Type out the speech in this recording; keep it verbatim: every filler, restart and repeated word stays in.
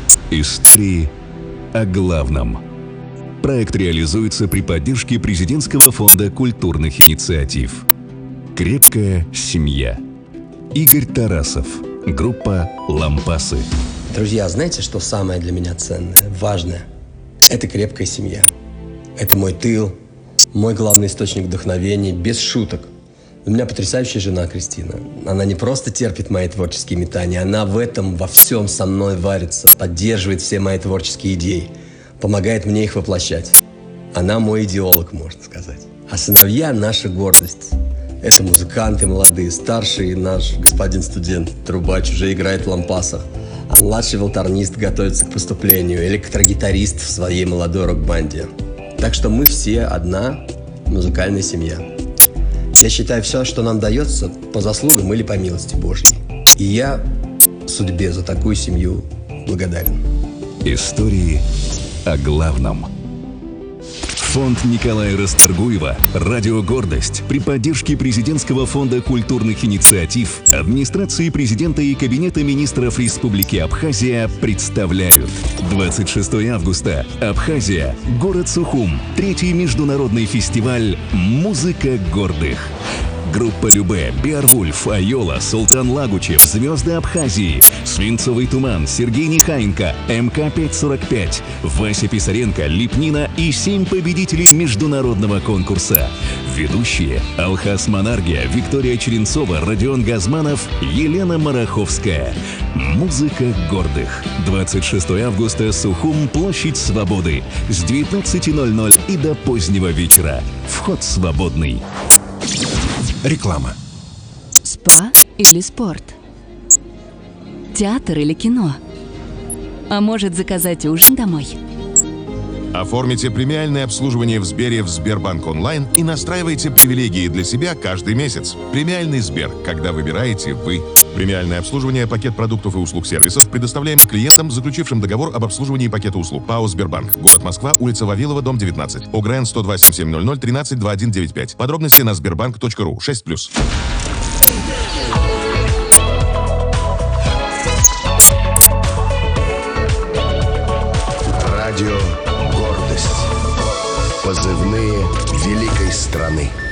Истории о главном. Проект реализуется при поддержке Президентского фонда культурных инициатив. Крепкая семья. Игорь Тарасов. Группа «Лампасы». Друзья, знаете, что самое для меня ценное, важное? Это крепкая семья. Это мой тыл, мой главный источник вдохновения, без шуток. У меня потрясающая жена Кристина. Она не просто терпит мои творческие метания, она в этом, во всем со мной варится, поддерживает все мои творческие идеи, помогает мне их воплощать. Она мой идеолог, можно сказать. А сыновья – наша гордость. Это музыканты молодые, старший наш господин студент, трубач, уже играет в лампасах. А младший волторнист готовится к поступлению, электрогитарист в своей молодой рок-банде. Так что мы все одна музыкальная семья. Я считаю, все, что нам дается, по заслугам или по милости Божьей. И я судьбе за такую семью благодарен. Истории о главном. Фонд Николая Расторгуева «Радио Гордость» при поддержке Президентского фонда культурных инициатив, администрации президента и Кабинета министров Республики Абхазия представляют. двадцать шестого августа. Абхазия. Город Сухум. Третий международный фестиваль «Музыка гордых». Группа Любэ, Беовульф, Айола, Султан Лагучев, Звезды Абхазии, Свинцовый туман, Сергей Нехаенко, эм ка пятьсот сорок пять, Вася Писаренко, Липнина и семь победителей международного конкурса. Ведущие Алхас Монаргия, Виктория Черенцова, Родион Газманов, Елена Мараховская. Музыка гордых. двадцать шестого августа. Сухум, площадь Свободы. С девятнадцати ноль-ноль и до позднего вечера. Вход свободный. Реклама. Спа или спорт? Театр или кино? А может, заказать ужин домой? Оформите премиальное обслуживание в Сбере в Сбербанк онлайн и настраивайте привилегии для себя каждый месяц. Премиальный Сбер, когда выбираете вы. Премиальное обслуживание, пакет продуктов и услуг сервисов предоставляем клиентам, заключившим договор об обслуживании пакета услуг. ПАО «Сбербанк». Город Москва, улица Вавилова, дом девятнадцать. ОГРН сто два семь семь ноль ноль тринадцать двадцать один девяносто пять. Подробности на сбербанк точка ру. шесть плюс. Радио «Гордость». Позывные великой страны.